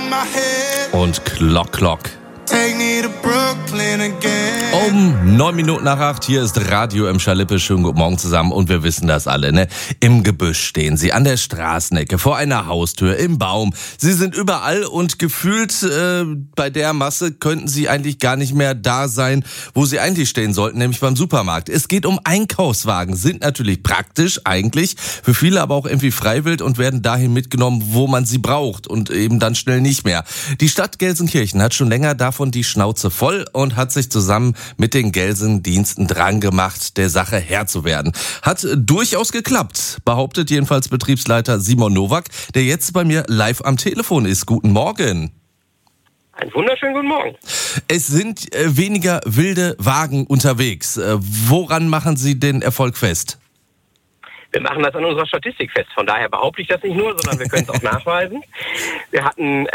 Und Clock. Um 7:09, hier ist Radio im Schalippe. Schönen guten Morgen zusammen und wir wissen das alle, ne? Im Gebüsch stehen sie, an der Straßenecke, vor einer Haustür, im Baum. Sie sind überall und gefühlt bei der Masse könnten sie eigentlich gar nicht mehr da sein, wo sie eigentlich stehen sollten, nämlich beim Supermarkt. Es geht um Einkaufswagen, sind natürlich praktisch eigentlich, für viele aber auch irgendwie freiwillig und werden dahin mitgenommen, wo man sie braucht und eben dann schnell nicht mehr. Die Stadt Gelsenkirchen hat schon länger davon die Schnauze voll und hat sich zusammen mit den Gelsendiensten dran gemacht, der Sache Herr zu werden. Hat durchaus geklappt, behauptet jedenfalls Betriebsleiter Simon Nowak, der jetzt bei mir live am Telefon ist. Guten Morgen. Einen wunderschönen guten Morgen. Es sind weniger wilde Wagen unterwegs. Woran machen Sie den Erfolg fest? Wir machen das an unserer Statistik fest. Von daher behaupte ich das nicht nur, sondern wir können es auch nachweisen. Wir hatten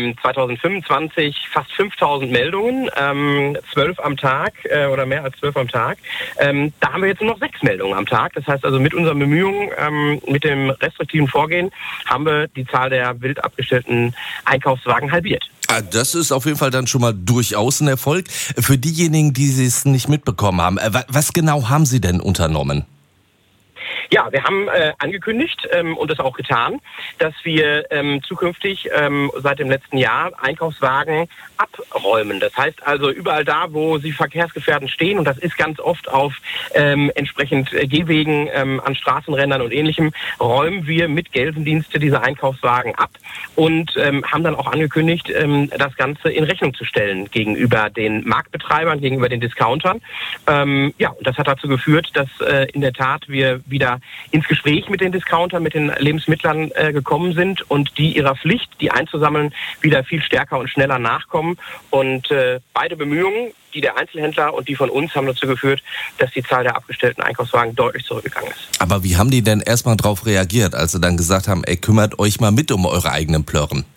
2025 fast 5.000 Meldungen, 12 am Tag oder mehr als 12 am Tag. Da haben wir jetzt nur noch 6 Meldungen am Tag. Das heißt also mit unseren Bemühungen, mit dem restriktiven Vorgehen, haben wir die Zahl der wild abgestellten Einkaufswagen halbiert. Das ist auf jeden Fall dann schon mal durchaus ein Erfolg. Für diejenigen, die es nicht mitbekommen haben, was genau haben Sie denn unternommen? Ja, wir haben angekündigt und das auch getan, dass wir zukünftig seit dem letzten Jahr Einkaufswagen abräumen. Das heißt also überall da, wo sie verkehrsgefährdend stehen, und das ist ganz oft auf entsprechend Gehwegen an Straßenrändern und Ähnlichem, räumen wir mit Gelsendienste diese Einkaufswagen ab und haben dann auch angekündigt, das Ganze in Rechnung zu stellen gegenüber den Marktbetreibern, gegenüber den Discountern. Ja, und das hat dazu geführt, dass in der Tat wir wieder ins Gespräch mit den Discountern, mit den Lebensmittlern gekommen sind und die ihrer Pflicht, die einzusammeln, wieder viel stärker und schneller nachkommen. Und beide Bemühungen, die der Einzelhändler und die von uns, haben dazu geführt, dass die Zahl der abgestellten Einkaufswagen deutlich zurückgegangen ist. Aber wie haben die denn erstmal drauf reagiert, als sie dann gesagt haben, kümmert euch mal mit um eure eigenen Plörren?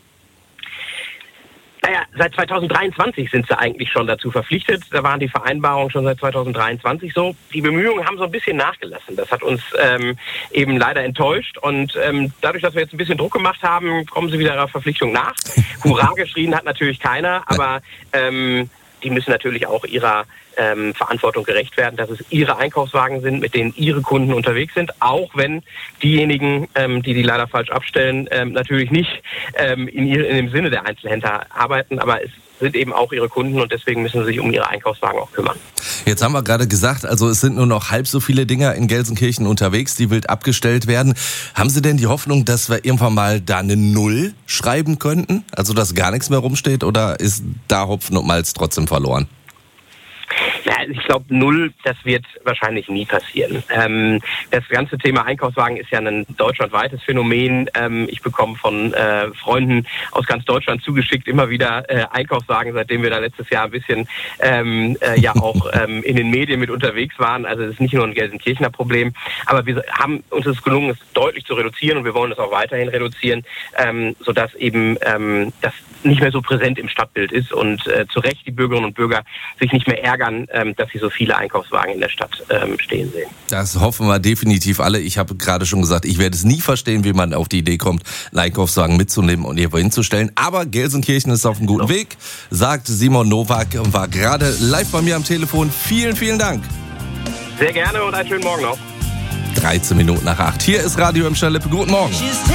Naja, seit 2023 sind sie eigentlich schon dazu verpflichtet. Da waren die Vereinbarungen schon seit 2023 so. Die Bemühungen haben so ein bisschen nachgelassen. Das hat uns eben leider enttäuscht. Und dadurch, dass wir jetzt ein bisschen Druck gemacht haben, kommen sie wieder ihrer Verpflichtung nach. Hurra geschrien hat natürlich keiner, aber die müssen natürlich auch ihrer Verantwortung gerecht werden, dass es ihre Einkaufswagen sind, mit denen ihre Kunden unterwegs sind, auch wenn diejenigen, die leider falsch abstellen, natürlich nicht in dem Sinne der Einzelhändler arbeiten, aber es sind eben auch ihre Kunden und deswegen müssen sie sich um ihre Einkaufswagen auch kümmern. Jetzt haben wir gerade gesagt, also es sind nur noch halb so viele Dinger in Gelsenkirchen unterwegs, die wild abgestellt werden. Haben Sie denn die Hoffnung, dass wir irgendwann mal da eine Null schreiben könnten? Also dass gar nichts mehr rumsteht, oder ist da Hopfen und Malz trotzdem verloren? Ja, ich glaube, Null, das wird wahrscheinlich nie passieren. Das ganze Thema Einkaufswagen ist ja ein deutschlandweites Phänomen. Ich bekomme von Freunden aus ganz Deutschland zugeschickt immer wieder Einkaufswagen, seitdem wir da letztes Jahr ein bisschen auch in den Medien mit unterwegs waren. Also das ist nicht nur ein Gelsenkirchener Problem, aber wir haben uns es gelungen, es deutlich zu reduzieren und wir wollen es auch weiterhin reduzieren, sodass eben das nicht mehr so präsent im Stadtbild ist und zu Recht die Bürgerinnen und Bürger sich nicht mehr ärgern, dass sie so viele Einkaufswagen in der Stadt stehen sehen. Das hoffen wir definitiv alle. Ich habe gerade schon gesagt, ich werde es nie verstehen, wie man auf die Idee kommt, einen Einkaufswagen mitzunehmen und irgendwo hinzustellen. Aber Gelsenkirchen ist auf einem guten Weg, sagt Simon Nowak und war gerade live bei mir am Telefon. Vielen, vielen Dank. Sehr gerne und einen schönen Morgen noch. 7:13. Hier ist Radio im Schalippe. Guten Morgen.